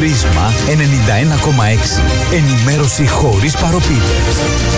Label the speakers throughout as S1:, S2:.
S1: Πρίσμα 91,6. Ενημέρωση χωρίς παροπίδες.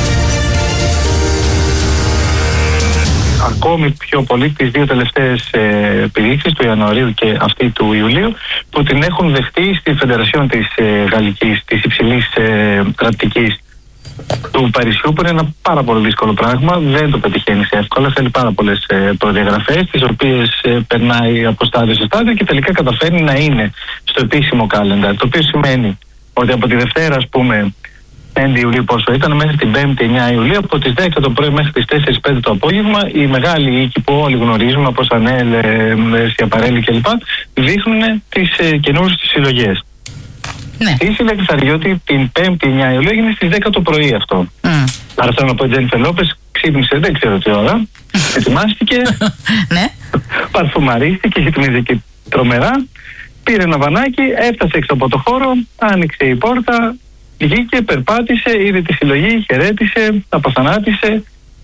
S2: Ακόμη πιο πολύ τις δύο τελευταίες επιδείξεις του Ιανουαρίου και αυτή του Ιουλίου, που την έχουν δεχτεί στη Φεντερασιόν της Γαλλικής, της υψηλής κρατικής του Παρισιού, που είναι ένα πάρα πολύ δύσκολο πράγμα. Δεν το πετυχαίνει εύκολα, θέλει πάρα πολλές προδιαγραφές, τις οποίες περνάει από στάδιο σε στάδιο και τελικά καταφέρνει να είναι στο επίσημο calendar. Το οποίο σημαίνει ότι από τη Δευτέρα, ας πούμε, 5 Ιουλίου πόσο ήταν, μέχρι την 5η 9 Ιουλίου, από τις 10 το πρωί μέχρι τις 4-5 το απόγευμα, οι μεγάλοι οίκοι που όλοι γνωρίζουμε, από Σανέλ, Σιαπαρέλη κλπ., δείχνουν τις καινούριες συλλογές.
S3: Ναι.
S2: Η Συλλεκταριώτη την 5η 9 Ιουλίου έγινε στις 10 το πρωί αυτό. Άρα θέλω να πω, η Τζένιφερ Λόπες ξύπνησε, δεν ξέρω τι ώρα, ετοιμάστηκε, παρφουμαρίστηκε, γυμνίστηκε τρομερά, πήρε ένα βανάκι, έφτασε έξω από το χώρο, άνοιξε η πόρτα, βγήκε, περπάτησε, είδε τη συλλογή, χαιρέτησε, τα πασανάτησε,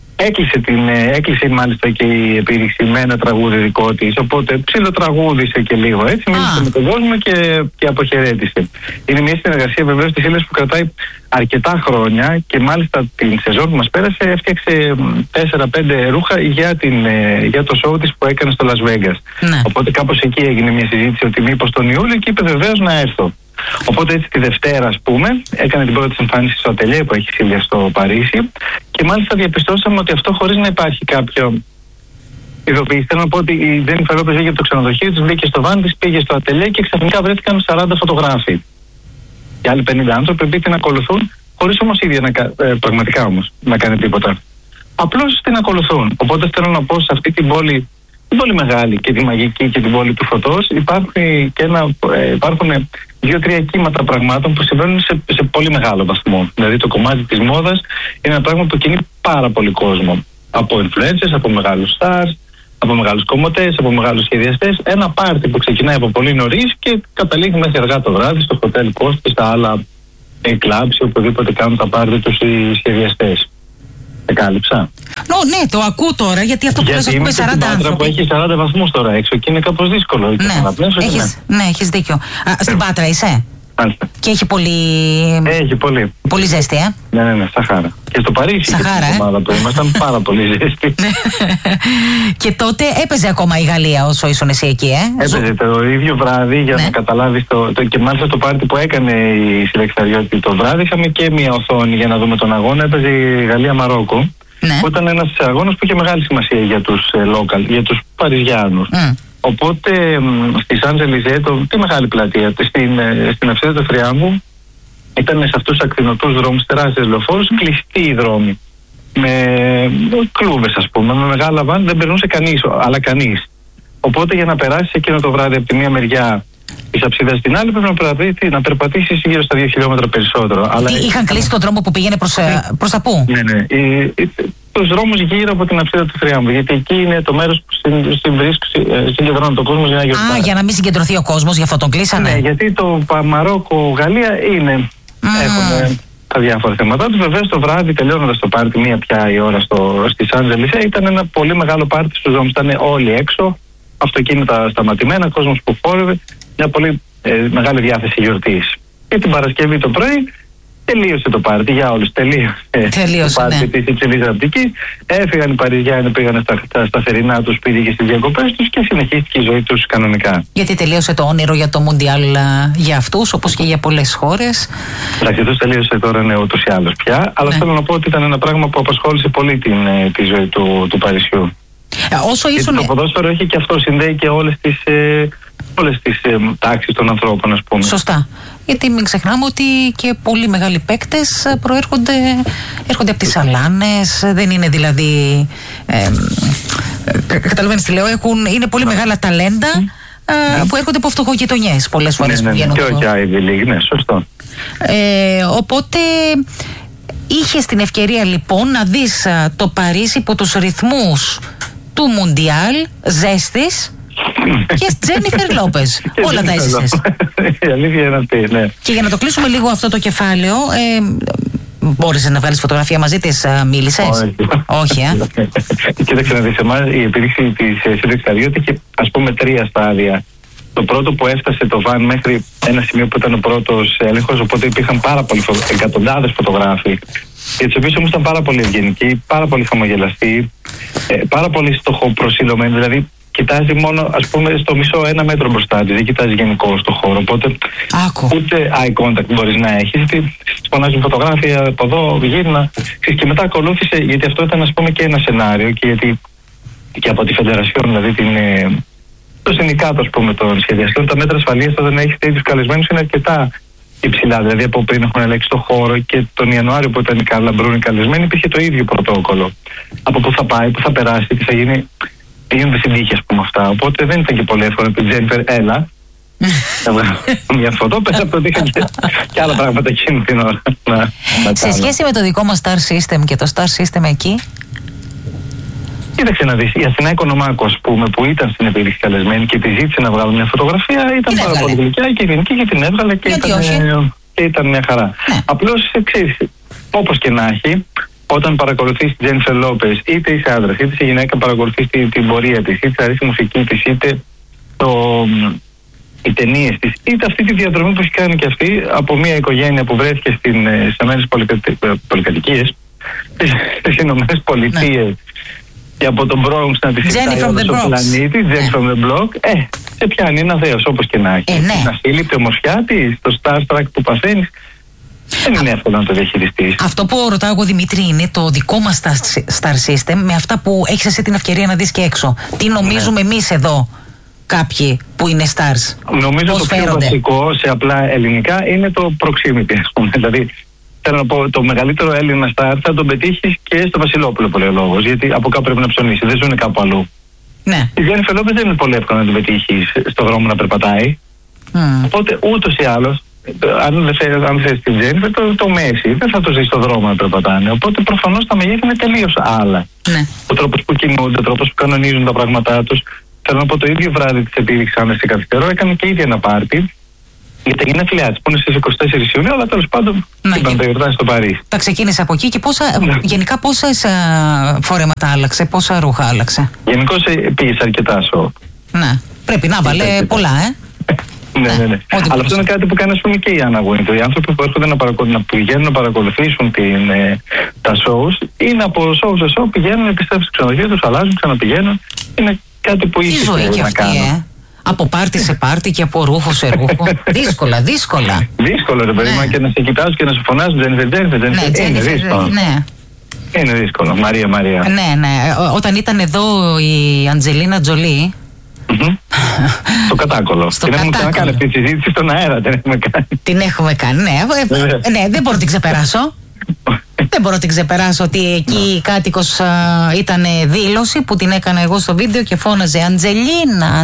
S2: έκλεισε μάλιστα και η επίδειξη με ένα τραγούδι δικό της, οπότε ψιλοτραγούδισε και λίγο έτσι, μίλησε με τον κόσμο και αποχαιρέτησε. Είναι μια συνεργασία βεβαίως της Σύλλας που κρατάει αρκετά χρόνια και μάλιστα την σεζόν που μας πέρασε έφτιαξε 4-5 ρούχα για το show της που έκανε στο Las Vegas. Ναι. Οπότε κάπως εκεί έγινε μια συζήτηση ότι μήπως τον Ιούλιο, και είπε βεβαίως να έρθω. Οπότε έτσι τη Δευτέρα, ας πούμε, έκανε την πρώτη εμφάνιση στο ατελιέ που έχει η Σίλια στο Παρίσι και μάλιστα διαπιστώσαμε ότι αυτό χωρίς να υπάρχει κάποιο ειδοποίηση. Θέλω να πω ότι η Τζένιφερ Λόπες βγήκε από το ξενοδοχείο της, μπήκε στο βάν της, πήγε στο ατελιέ και ξαφνικά βρέθηκαν 40 φωτογράφοι. Και άλλοι 50 άνθρωποι που την ακολουθούν, χωρίς όμως ίδια πραγματικά όμως να κάνει τίποτα. Απλώς την ακολουθούν. Οπότε θέλω να πω, σε αυτή την πόλη μεγάλη και τη μαγική και την πόλη του φωτός, υπάρχουν 2-3 κύματα πραγμάτων που συμβαίνουν σε πολύ μεγάλο βαθμό. Δηλαδή το κομμάτι της μόδας είναι ένα πράγμα που κινεί πάρα πολύ κόσμο. Από influencers, από μεγάλους stars, από μεγάλους κομμωτές, από μεγάλους σχεδιαστές. Ένα πάρτι που ξεκινάει από πολύ νωρίς και καταλήγει μέχρι αργά το βράδυ στο hotel Costa, στα άλλα κλαμπs ή οπουδήποτε κάνουν τα πάρτι τους οι σχεδιαστές. Κάλυψα.
S3: Ναι, το ακούω τώρα, γιατί αυτό που λες, ας πούμε, 40 άνθρωποι.
S2: Που έχει 40 βαθμούς τώρα έξω και είναι κάπως δύσκολο.
S3: Ναι, έχεις δίκιο. Στην Πάτρα είσαι?
S2: Μάλιστα.
S3: Και έχει πολύ...
S2: Έχει πολύ.
S3: Πολύ ζέστη,
S2: Ναι, Σαχάρα. Και στο Παρίσι
S3: Σαχάρα,
S2: και στην ομάδα που ήμασταν πάρα πολύ ζέστη.
S3: Και τότε έπαιζε ακόμα η Γαλλία όσο ήσουν εσύ εκεί,
S2: Έπαιζε το ίδιο βράδυ, για να καταλάβεις και μάλιστα το πάρτι που έκανε η Συλλεκταριώτη το βράδυ, είχαμε και μια οθόνη για να δούμε τον αγώνα. Έπαιζε η Γαλλία-Μαρόκο, που ήταν ένας αγώνας που είχε μεγάλη σημασία για τους local, για τους Παριζιάνους. Οπότε στη Σαντζελιζέ, τη μεγάλη πλατεία, στην Ευθύρα του Θριάμβου, ήταν σε αυτούς τους ακτινωτούς δρόμους, τεράστιες λεωφόρους, κλειστοί οι δρόμοι. Με κλούβες, ας πούμε, με μεγάλα βάν, δεν περνούσε κανείς, αλλά κανείς. Οπότε για να περάσεις εκείνο το βράδυ από τη μία μεριά της αψίδας στην άλλη, πρέπει να περπατήσεις γύρω στα 2 χιλιόμετρα περισσότερο. Αλλά
S3: είχαν κλείσει τον δρόμο που πήγαινε προς τα πού?
S2: Ναι. Τους δρόμους γύρω από την αψίδα του Θριάμβου. Γιατί εκεί είναι το μέρος που συγκεντρώνει τον κόσμο για να γιορτάσει.
S3: Για να μην συγκεντρωθεί ο κόσμος, γι' αυτό τον κλείσανε.
S2: Ναι, γιατί το Μαρόκο-Γαλλία έχουν τα διάφορα θέματα τους. Βεβαίως το βράδυ, τελειώνοντας το πάρτι, μία πια η ώρα στη Σαντζελιζέ, ήταν ένα πολύ μεγάλο πάρτι στους δρόμους. Ήταν όλοι έξω, αυτοκίνητα σταματημένα, κόσμος που φόρευε, μια πολύ μεγάλη διάθεση γιορτής. Και την Παρασκευή το πρωί τελείωσε το πάρτι για όλους. Τελείωσε το πάρτι της υψηλής ραπτικής. Έφυγαν οι Παριζιάνοι, πήγαν στα θερινά τους σπίτια και στις διακοπές τους και συνεχίστηκε η ζωή τους κανονικά.
S3: Γιατί τελείωσε το όνειρο για το Μουντιάλ για αυτούς, όπως και για πολλές χώρες.
S2: Εντάξει, τους τελείωσε τώρα ούτως ή άλλως πια. Αλλά θέλω να πω ότι ήταν ένα πράγμα που απασχόλησε πολύ τη ζωή του Παρισιού. Το ποδόσφαιρο έχει και αυτό, συνδέει και όλες τις τάξεις των ανθρώπων, ας πούμε.
S3: Σωστά. Γιατί μην ξεχνάμε ότι και πολύ μεγάλοι παίκτες έρχονται από τις Αλάνες, δεν είναι δηλαδή... καταλαβαίνεις τι λέω, είναι πολύ μεγάλα ταλέντα που έρχονται από φτωχογειτονιές πολλές φορές που βγαίνουν.
S2: Και όχι Ivy League, ναι, σωστό.
S3: Οπότε... είχες την ευκαιρία λοιπόν να δεις το Παρίσι υπό τους ρυθμούς του Μουντιάλ, ζέστης και Τζένιφερ Λόπες. Όλα τα έζησες.
S2: Η αλήθεια είναι αυτή, ναι.
S3: Και για να το κλείσουμε λίγο αυτό το κεφάλαιο, μπόρεσες να βγάλεις φωτογραφία μαζί της, μίλησες? Όχι,
S2: Κοίταξε να δεις, εμάς η επίδειξη της Συλλεκταριώτη είχε, ας πούμε, 3 στάδια το πρώτο που έφτασε το βαν μέχρι ένα σημείο που ήταν ο πρώτος έλεγχος, οπότε υπήρχαν εκατοντάδες φωτογράφοι, για τους οποίους όμως ήταν πάρα πολύ ευγενικοί, πάρα πολύ χαμογελαστοί, πάρα πολύ στοχοπροσιλωμένοι, δηλαδή κοιτάζει μόνο, ας πούμε, στο μισό 1 μέτρο μπροστά της, δεν κοιτάζει γενικό στο χώρο, οπότε ούτε eye contact μπορείς να έχεις, γιατί φωνάζουν φωτογράφια από εδώ, γύρνα, και μετά ακολούθησε, γιατί αυτό ήταν, ας πούμε, και ένα σενάριο, και γιατί και από τη Φεντερασιόν, δηλαδή το συνδικάτο, ας πούμε, των σχεδιαστών, τα μέτρα ασφαλείας όταν έχεις τέτοιους καλεσμένους είναι αρκετά υψηλά. Δηλαδή από πριν έχουν ελέγξει το χώρο, και τον Ιανουάριο που ήταν οι Καρλαμπρούνοι καλεσμένοι υπήρχε το ίδιο πρωτόκολλο. Από πού θα πάει, πού θα περάσει, τι θα γίνει, γίνονται συντύχοι, ας πούμε, αυτά. Οπότε δεν ήταν και πολύ εύκολο να πει Τζένιφερ, έλα. Μια φωτό, πέρα από το ότι είχαν και άλλα πράγματα εκείνη την ώρα.
S3: Σε σχέση με το δικό μας Star System και το Star System εκεί.
S2: Κοίταξε να δεις, η Αθηνά Οικονομάκου, ας πούμε, που ήταν στην επίδειξη καλεσμένη και τη ζήτησε να βγάλουν μια φωτογραφία, ήταν πάρα πολύ γλυκιά και γενική και την έβγαλε και ήταν μια χαρά. Απλώς, ξέρεις, όπως και να έχει, όταν παρακολουθείς την Τζένιφερ Λόπες, είτε είσαι άντρας, είτε είσαι γυναίκα, παρακολουθείς την πορεία της, είτε αρέσει η μουσική της, είτε οι ταινίες της, είτε αυτή τη διαδρομή που έχει κάνει και αυτή από μια οικογένεια που βρέθηκε στις Ηνωμένες Πολυκατοικίες, στις Ηνωμένες Πολιτείες, και από τον Bronx να τη συζητάει όλος ο πλανήτης, Jenny from the Block, σε πιάνει ένα δέος, όπως και να έχει. Να σύλληπτε ομορφιά της, το starstruck που παθαίνεις, δεν είναι εύκολο να το διαχειριστείς.
S3: Αυτό που ρωτάω εγώ, Δημήτρη, είναι το δικό μας Star System με αυτά που έχεις εσύ την ευκαιρία να δεις και έξω. Τι νομίζουμε εμείς εδώ, κάποιοι που είναι stars.
S2: Νομίζω το πιο βασικό σε απλά ελληνικά είναι το proximity, ας πούμε. Δηλαδή, θέλω να πω, το μεγαλύτερο Έλληνα star θα τον πετύχεις και στο Βασιλόπουλο, πολύ ο λόγος, γιατί από κάπου πρέπει να ψωνίσει, δεν ζουν κάπου αλλού.
S3: Ναι.
S2: Η Τζένιφερ Λόπες δεν είναι πολύ εύκολο να τον πετύχεις στον δρόμο να περπατάει. Οπότε ούτως ή άλλως, αν θες την Τζένιφερ, το Μέση δεν θα το ζεις στον δρόμο να περπατάνε. Οπότε προφανώς τα μεγέθη είναι τελείως άλλα.
S3: Ναι.
S2: Ο τρόπος που κινούνται, ο τρόπος που κανονίζουν τα πράγματά τους. Θέλω να πω, το ίδιο βράδυ της επίδειξης Άννα Καθυστερώ έκανε και ίδια ένα πάρτι. Για τα γενέθλιά της, που είναι στις 24 Ιουνίου, αλλά τέλος πάντων είπαν τα γιορτάζει στο Παρίσι.
S3: Τα ξεκίνησε από εκεί και γενικά πόσες φορέματα άλλαξε, πόσα ρούχα άλλαξε.
S2: Γενικώς πήγε σε αρκετά σοκ.
S3: Ναι, πρέπει να βάλε πολλά,
S2: Ναι. Αλλά αυτό είναι κάτι που κάνει, ας πούμε, και η Άννα Γουίντο. Οι άνθρωποι που έρχονται να πηγαίνουν να παρακολουθήσουν τα shows, είναι από show σε show, πηγαίνουν, επιστρέφουν στο ξενοδοχείο τους, αλλάζουν, ξαναπηγαίνουν. Είναι κάτι που ίσως
S3: ζωή να κάνουν. Από πάρτι σε πάρτι και από ρούχο σε ρούχο. δύσκολα.
S2: Δύσκολο, ρε παιδί μου, και να σε κοιτάζουν και να σου φωνάζουν Τζένιφερ. Είναι δύσκολο. Είναι δύσκολο. Μαρία.
S3: Ναι. Όταν ήταν εδώ η Αντζελίνα Τζολί.
S2: Στο κατάκολο. Την έχουμε ξανακάνει αυτή τη συζήτηση στον αέρα,
S3: την έχουμε κάνει, ναι, δεν μπορώ να την ξεπεράσω. Δεν μπορώ να την ξεπεράσω ότι εκεί η κάτοικος ήταν δήλωση που την έκανα εγώ στο βίντεο και φώναζε Αντζελίνα.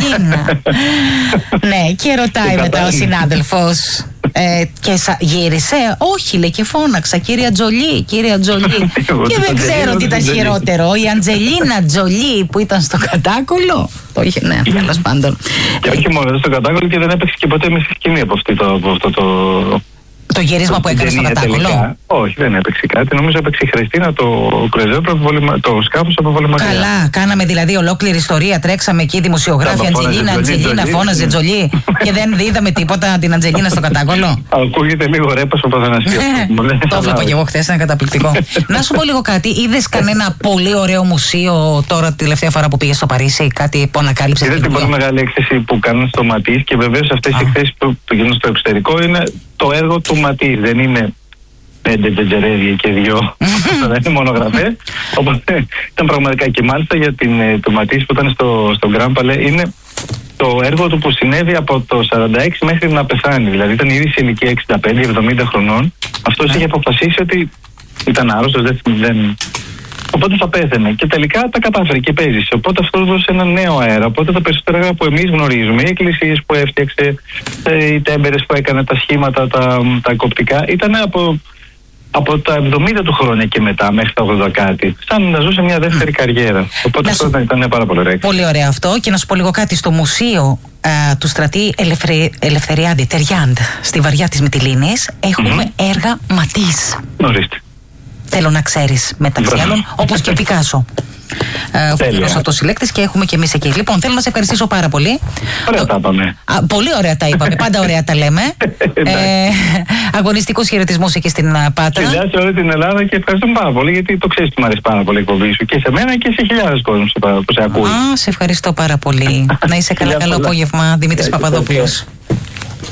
S3: Ναι, και ρωτάει μετά ο συνάδελφος και γύρισε. Όχι, λέει, και φώναξα κυρία Τζολί. Και δεν ξέρω τι ήταν χειρότερο, η Αντζελίνα Τζολί που ήταν στο κατάκολο. Όχι, ναι, τέλος πάντων.
S2: Και όχι μόνο στο κατάκολο, και δεν έπαιξε και ποτέ μισή σκηνή από αυτό
S3: το γύρισμα που έκανε στο κατάκολο.
S2: Όχι, δεν έπαιξε κάτι. Νομίζω έπαιξε η Χριστίνα, το σκάφος από πολύ μακριά.
S3: Καλά, κάναμε δηλαδή ολόκληρη ιστορία. Τρέξαμε εκεί δημοσιογράφοι. Αντζελίνα, φώναζε Τζολί. Και δεν είδαμε τίποτα την Αντζελίνα στο κατάκολο.
S2: Ακούγεται λίγο ρέπας ο Παθανασίου.
S3: Το έβλεπα και εγώ χθες, ήταν καταπληκτικό. Να σου πω λίγο κάτι. Είδες κανένα πολύ ωραίο μουσείο τώρα τη τελευταία φορά που πήγες στο Παρίσι, κάτι που ανακάλυψες?
S2: Είδα την πολύ μεγάλη έκθεση που κάνουν στο Ματίς, και βεβαίως αυτές οι εκθέσεις που γίνουν στο εξωτερικό είναι το έργο του Ματίς, δεν είναι 5 τζετζερέδια και 2, δεν είναι μονογραφές. Οπότε ήταν πραγματικά, και μάλιστα για το Ματίς που ήταν στο Γκραν Παλέ, είναι το έργο του που συνέβη από το 46 μέχρι να πεθάνει. Δηλαδή ήταν ήδη σε ηλικία 65-70 χρονών. Αυτός είχε αποφασίσει ότι ήταν άρρωστος, οπότε θα πέθανε. Και τελικά τα κατάφερε και παίζει. Οπότε αυτό δώσε ένα νέο αέρα. Οπότε τα περισσότερα έργα που εμείς γνωρίζουμε, οι εκκλησίες που έφτιαξε, οι τέμπερες που έκανε, τα σχήματα, τα κοπτικά, ήταν από τα 70 του χρόνια και μετά μέχρι τα 80 κάτι. Σαν να ζούσε μια δεύτερη καριέρα. Οπότε αυτό ήταν πάρα πολύ ωραίο.
S3: Πολύ ωραίο αυτό. Και να σου πω λίγο κάτι. Στο μουσείο του στρατή Ελευθεριάδη Τεριάντ, στη βαριά της Μυτιλήνης, έχουμε έργα Ματίς.
S2: Ορίστε.
S3: Θέλω να ξέρεις, μεταξύ άλλων, όπως και Πικάσο. φοβερός αυτοσυλλέκτης και έχουμε και εμείς εκεί. Λοιπόν, θέλω να σε ευχαριστήσω πάρα πολύ.
S2: Ωραία τα είπαμε.
S3: Πολύ ωραία τα είπαμε. Πάντα ωραία τα λέμε. Αγωνιστικούς χαιρετισμούς εκεί στην Πάτρα.
S2: Φιλιά σε όλη την Ελλάδα και ευχαριστούμε πάρα πολύ, γιατί το ξέρεις ότι μου αρέσει πάρα πολύ η εκπομπή σου και σε μένα και σε χιλιάδες κόσμους που σε ακούει.
S3: Σε ευχαριστώ πάρα πολύ. Να είσαι καλά. Καλό απόγευμα, Δημήτρης Παπαδόπουλος.